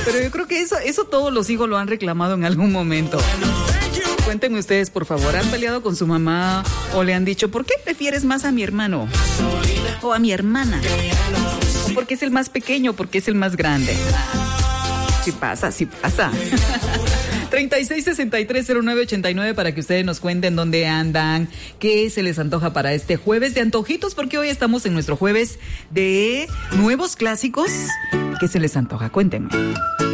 Pero yo creo que eso todos los hijos lo han reclamado en algún momento. Cuéntenme ustedes, por favor, ¿han peleado con su mamá o le han dicho, ¿por qué prefieres más a mi hermano o a mi hermana? ¿O porque es el más pequeño, porque es el más grande? Sí pasa. 36630989 para que ustedes nos cuenten dónde andan, qué se les antoja para este jueves de antojitos, porque hoy estamos en nuestro jueves de nuevos clásicos. ¿Qué se les antoja? Cuéntenme.